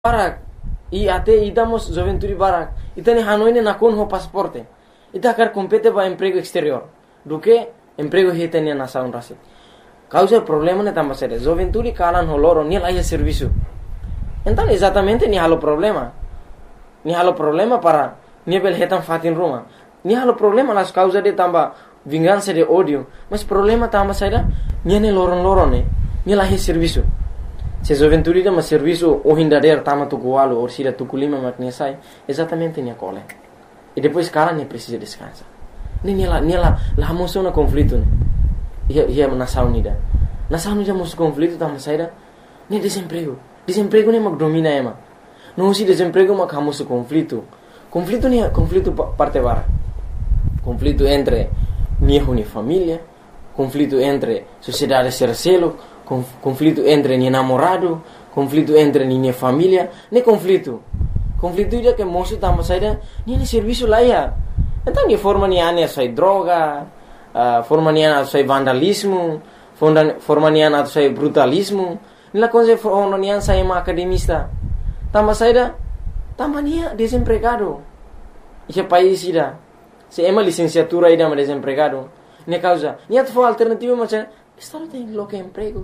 Barak e até idamos juventude barak itani hanoine na kon ho pasaporte ita quer compete para emprego exterior do que emprego hitania na saun rasit causa problema ne tamba sede juventude kalan ho loro ni lai serviço então exatamente ni halo problema para nível hetan fatin roma ni halo problema las causa de tamba vingança de ódio mas problema tamba saida ni ne loron ne ni lai serviço. Se juventude dá um serviço ou hindader tama tu coalo ou se tu culima maknia sai exatamente nia cole e depois cara nem precisa descansar nem ela lá mostrou um conflito né ia nação unida mostrou conflito tama saída nem desemprego nem mak domina ema não se desemprego mak hamoso conflito nem conflito parte bara conflito entre minha família conflito entre sociedade sercelo conflito entre minha namorado, conflito entre minha família, nem conflito dia que moço tamo saída, nem serviço lá ia. Então de forma niana sai droga, forma niana sai vandalismo, forma niana sai brutalismo, nila coisa forma niana sai uma academista. Tamo saída, tamo nia desempregado. Esse país ida, se é uma licenciatura ida mas desempregado, ne causa, nia tu for alternativa mas Estado tem logo emprego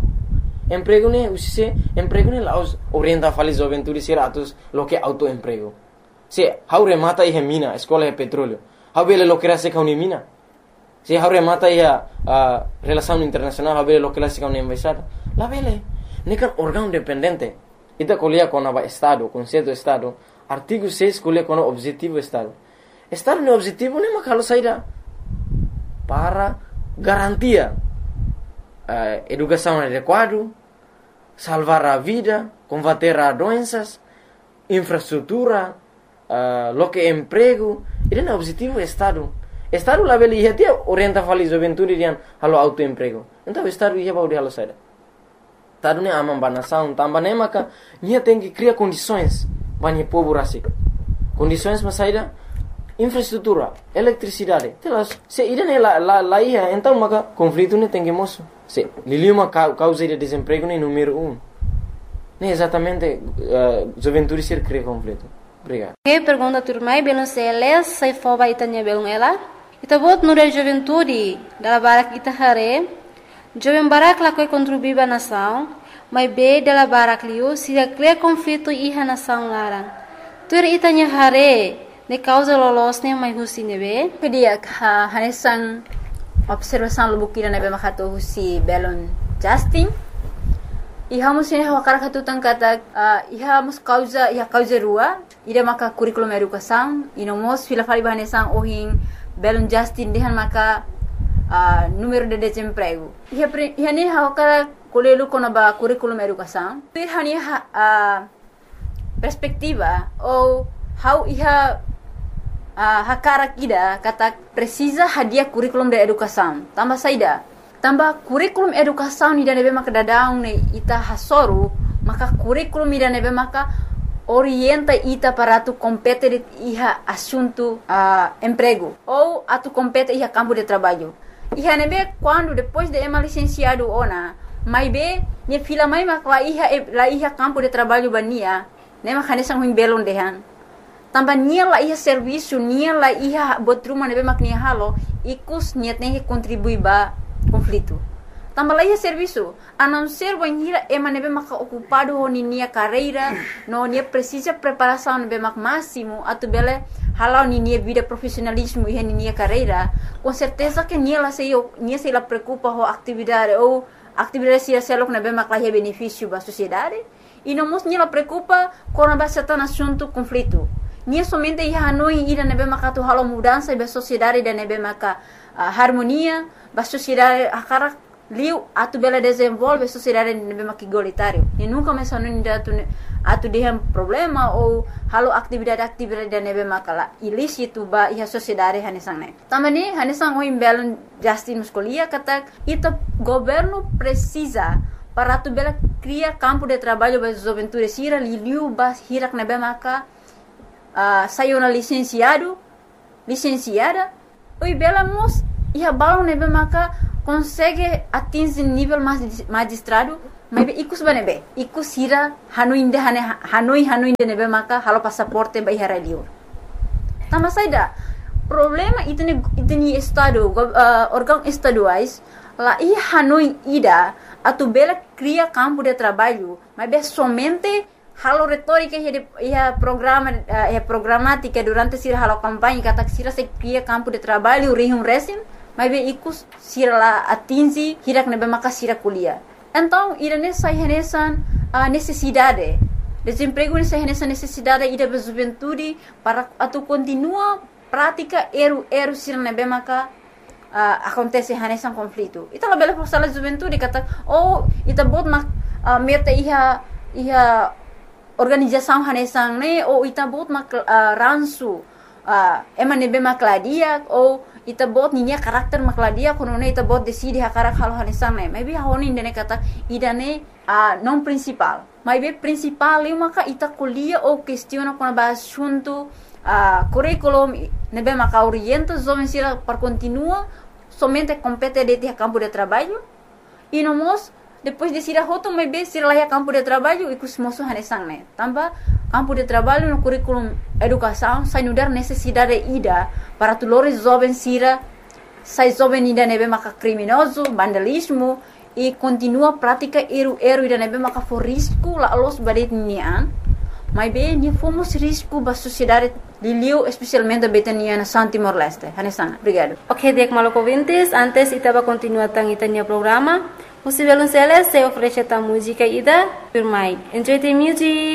ne laos orienta fali juventude siratus loke autoemprego se haure mata ihe mina escola é petróleo habele lokera se kauni mina se haure mata ia relação internacional habele lokera se kauni embaixada la vele nekan órgão dependente ita colia com a estado conceito estado artigo 6 colia com o objetivo estado no objetivo ne makalo saída para garantia educação adequada, salvar a vida, combater as doenças, infraestrutura, lo que emprego, isso é o objetivo do Estado. Estado lá ele ia ter orienta a juventude dian halo autoemprego. Então o Estado ia baudi halo saída. Estado ne amam banação, também ne maka, ia tem que criar condições para o povo rasik. Condições para saída infraestrutura, eletricidade. Telas, se irene lá ia, então maka conflito ne tem que moço. Se liliuma causa de desemprego nem número 1. Nem exatamente juventude ser cria conflito. Obrigado. Que pergunta turmai belum seles sai foba itanya belum ela. Ita bot no da juventude da barak ita hare. Jovem barak la koi contribuir ba nação, mas be da barak liu se cria conflito iha nação larang. Tur itanya hare ne causa lolos ne mai husine be. Kedia hanesan observação lubukira na bema kato husi belon Justin iha musin hawa karakatu tangkata iha mus causa rua ida maka curriculum educação inomos fila fali bahanesang ohin belon Justin dehan maka número de desemprego iha ni hawa kara kolelu kona ba curriculum educação iha ni perspectiva ou how iha hakara kida kata precisa hadiah kurikulum de educação tambah saida tambah kurikulum educação ni nebe maka dadaung ne ita hasoru maka kurikulum ni nebe maka orienta ita para tu compete de iha assunto emprego ou atu compete iha campo de trabalho iha nebe quando depois de ema licenciado ona mai be ne fila mai maka la iha campo de trabalho bania ne maka nesang huim belon dehan tambah nia la iha serviço nia la iha botruma nebe maknia halo ikus niat ne contribui ba conflito tambah la iha serviço a não ser banhira ema nebe maka ocupado ho nia carreira no nia precisa preparação nebe mak máximo atu bele halau nia vida profissionalismo iha nia carreira com certeza que nia se la preocupa ho atividade ou atividade sia selok nebe mak la benefício ba sociedade e não mos nia la preocupa com a certain assunto conflito nia somente ia hanoi ida nebe maka tu halo mudança ba sociedade da nebe maka harmonia ba sociedade akara liu atu bela desenvolve sociedade nebe maka igualitário e nunca mais hanoi atu dehem problema ou halo atividade da nebe maka la ilícito ba ia sociedade hanesang ne tamani hanesang o imbelon Justin muscolia kata ita governo precisa para tu bela cria campo de trabalho ba juventude sira liu ba hirak nebe maka saiu na licenciada, oi bela mos ia balão nebe maka consegue atingir nível magistrado Maybe ikus ba nebe? Ikus hira Hanoi inde nebe maka halo pasaporte ba ihara liur. Tama saida. Problema itani estado órgão estaduais lá e Hanoi ida atu bela cria campo de trabalho, mas é somente halo retórica e a programática durante sira halo campanha kata sira se cria campo de trabalho rihum resim, mas be ikus sira lá atingi hirak nebe maka sira kuliah. Então, irane sai renesan necessidade. Desemprego nessa necessidade ida be juventude para atu continua prática eru sira nebe maka acontece hanesan conflito. Ita labela pasal juventude kata ita bot mak meta iha organização hanesan ne ita bot mak ransu eman nebe makladia ita bot ninya karakter makladia kono ne ita bot decide hakarak halo hanesan ne maybe honi ndene kata idane non principal maybe principal eu maka ita kuliah questiona kono ba assunto curriculum nebe maka orienta jovem sira para continua somente compete de campo de trabalho e nomos depois de sira hoto maybe sira lá campo de trabalho e kusmoso hanesan ne tamba campo de trabalho no currículo educação sai nudar necessidade ida para tulores jovem sira sai jovem ida nebe maka criminoso vandalismo e continua prática eru ida nebe maka for risco la los badet nian mas bem ni fomos risco ba sociedade de Liu especialmente betania na Timor Leste hanesan obrigado. Ok, dek maloko ouvintes, antes itaba continua tang itania programa. O Violonceles se oferece a música ida por mai. Enjoy the music.